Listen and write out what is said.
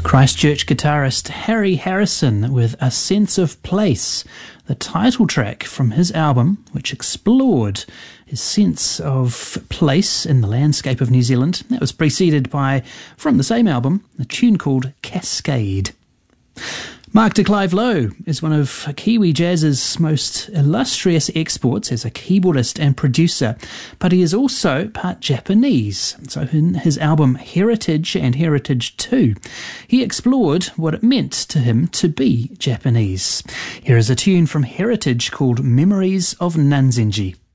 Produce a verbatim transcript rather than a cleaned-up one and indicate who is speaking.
Speaker 1: Christchurch guitarist Harry Harrison with A Sense of Place, the title track from his album, which explored his sense of place in the landscape of New Zealand. That was preceded by, from the same album, a tune called Cascade. Mark de Clive Lowe is one of Kiwi jazz's most illustrious exports as a keyboardist and producer, but he is also part Japanese. So in his album Heritage and Heritage two, he explored what it meant to him to be Japanese. Here is a tune from Heritage called Memories of Nanzenji.